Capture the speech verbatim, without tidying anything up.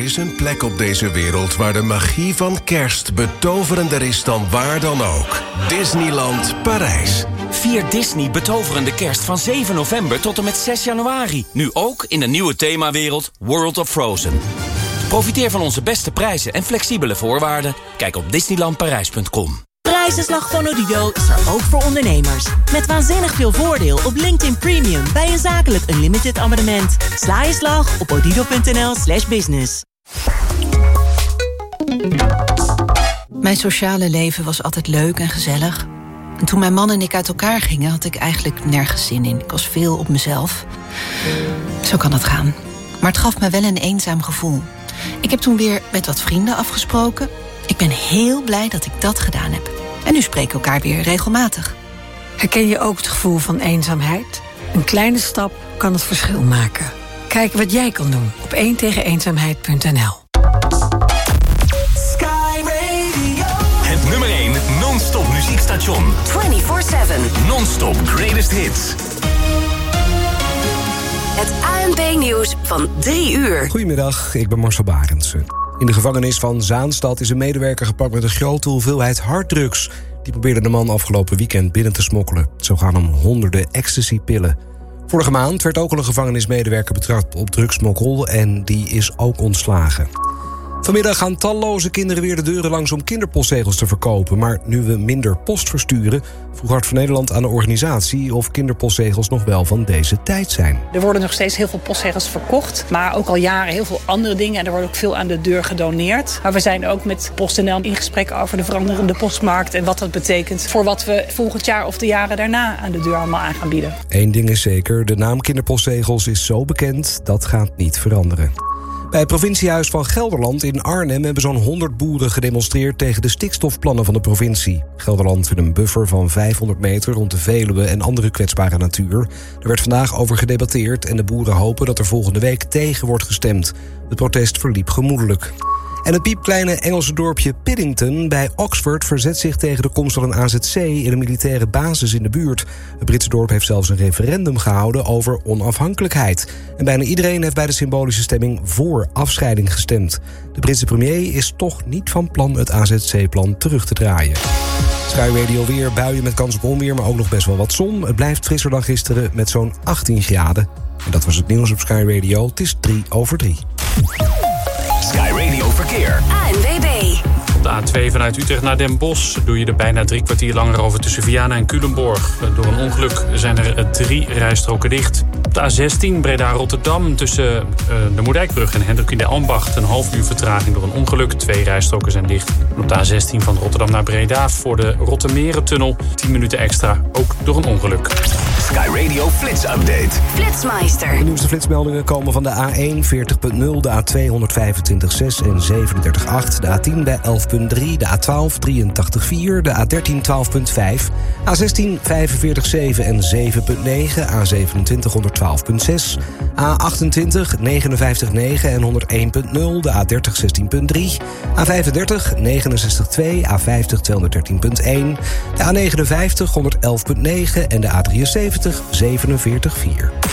is een plek op deze wereld waar de magie van kerst betoverender is dan waar dan ook. Disneyland Parijs. Vier Disney betoverende kerst van zeven november tot en met zes januari. Nu ook in de nieuwe themawereld World of Frozen. Profiteer van onze beste prijzen en flexibele voorwaarden. Kijk op disneyland parijs punt com. Prijzenslag van Odido is er ook voor ondernemers. Met waanzinnig veel voordeel op LinkedIn Premium bij een zakelijk unlimited abonnement. Sla je slag op odido.nl slash business. Mijn sociale leven was altijd leuk en gezellig. En toen mijn man en ik uit elkaar gingen, had ik eigenlijk nergens zin in. Ik was veel op mezelf. Zo kan het gaan. Maar het gaf me wel een eenzaam gevoel. Ik heb toen weer met wat vrienden afgesproken. Ik ben heel blij dat ik dat gedaan heb. En nu spreken we elkaar weer regelmatig. Herken je ook het gevoel van eenzaamheid? Een kleine stap kan het verschil maken. Kijk wat jij kan doen op één tegen eenzaamheid punt n l. Sky Radio. Het nummer één non-stop muziekstation. vierentwintig zeven. Non-stop greatest hits. Het A N P-nieuws van drie uur. Goedemiddag, ik ben Marcel Barendse. In de gevangenis van Zaanstad is een medewerker gepakt met een grote hoeveelheid harddrugs. Die probeerde de man afgelopen weekend binnen te smokkelen. Zo gaan om honderden ecstasy-pillen. Vorige maand werd ook al een gevangenismedewerker betrapt op drugsmokkel en die is ook ontslagen. Vanmiddag gaan talloze kinderen weer de deuren langs om kinderpostzegels te verkopen. Maar nu we minder post versturen, vroeg Hart van Nederland aan de organisatie of kinderpostzegels nog wel van deze tijd zijn. Er worden nog steeds heel veel postzegels verkocht, maar ook al jaren heel veel andere dingen. En er wordt ook veel aan de deur gedoneerd. Maar we zijn ook met PostNL in gesprek over de veranderende postmarkt en wat dat betekent voor wat we volgend jaar of de jaren daarna aan de deur allemaal aan gaan bieden. Eén ding is zeker, de naam kinderpostzegels is zo bekend, dat gaat niet veranderen. Bij het provinciehuis van Gelderland in Arnhem hebben zo'n honderd boeren gedemonstreerd tegen de stikstofplannen van de provincie. Gelderland wil een buffer van vijfhonderd meter rond de Veluwe en andere kwetsbare natuur. Er werd vandaag over gedebatteerd en de boeren hopen dat er volgende week tegen wordt gestemd. Het protest verliep gemoedelijk. En het piepkleine Engelse dorpje Piddington bij Oxford verzet zich tegen de komst van een A Z C in een militaire basis in de buurt. Het Britse dorp heeft zelfs een referendum gehouden over onafhankelijkheid. En bijna iedereen heeft bij de symbolische stemming voor afscheiding gestemd. De Britse premier is toch niet van plan het A Z C-plan terug te draaien. Sky Radio weer, buien met kans op onweer, maar ook nog best wel wat zon. Het blijft frisser dan gisteren met zo'n achttien graden. En dat was het nieuws op Sky Radio. Het is drie over drie. Sky Radio Verkeer. A N W B. Op de A twee vanuit Utrecht naar Den Bosch doe je er bijna drie kwartier langer over tussen Vianen en Culemborg. Door een ongeluk zijn er drie rijstroken dicht. Op de A zestien Breda-Rotterdam tussen uh, de Moerdijkbrug en Hendrik in de Ambacht een half uur vertraging door een ongeluk. Twee rijstroken zijn dicht. En op de A zestien van Rotterdam naar Breda voor de Rottermerentunnel tien minuten extra, ook door een ongeluk. Sky Radio Flits Update. Flitsmeister. De nieuwste flitsmeldingen komen van de A één veertig punt nul, de A twee honderdvijfentwintig komma zes en zevenendertig komma acht, de A tien bij elf punt drie, de A twaalf drieëntachtig komma vier, de A dertien twaalf punt vijf, A zestien vijfenveertig komma zeven en zeven punt negen, A zevenentwintig honderdtwaalf punt zes, A achtentwintig negenenvijftig komma negen en honderdéén punt nul, de A dertig zestien punt drie, A vijfendertig negenenzestig komma twee, A vijftig tweehonderddertien punt één, de A negenenvijftig honderd elf punt negen en de A drieënzeventig zevenenveertig komma vier.